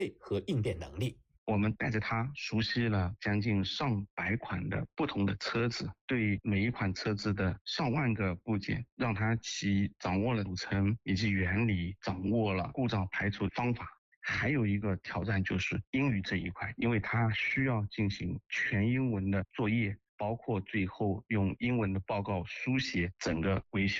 和应变能力。 我们带着他熟悉了将近上百款的不同的车子，对每一款车子的上万个部件，让他掌握了组成以及原理，掌握了故障排除方法。还有一个挑战就是英语这一块，因为他需要进行全英文的作业，包括最后用英文的报告书写整个维修。